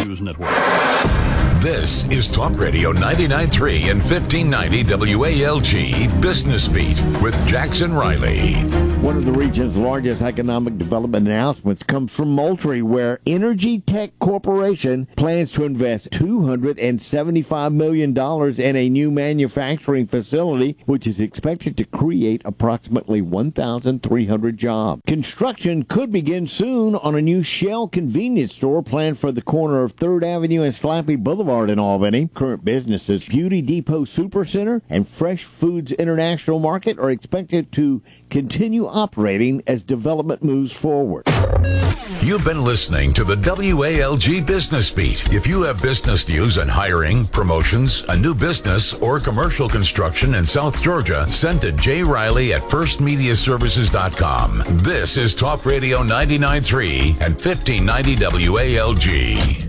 News Network. This is Talk Radio 99.3 and 1590 WALG Business Beat with Jackson Riley. One of the region's largest economic development announcements comes from Moultrie, where Energy Tech Corporation plans to invest $275 million in a new manufacturing facility, which is expected to create approximately 1,300 jobs. Construction could begin soon on a new Shell convenience store planned for the corner of 3rd Avenue and Slappy Boulevard in Albany. Current businesses Beauty Depot Supercenter and Fresh Foods International Market are expected to continue operating as development moves forward. You've been listening to the WALG Business Beat. If you have business news on hiring, promotions, a new business, or commercial construction in South Georgia, send to Jay Riley at firstmediaservices.com. This is Talk Radio 99.3 and 1590 WALG.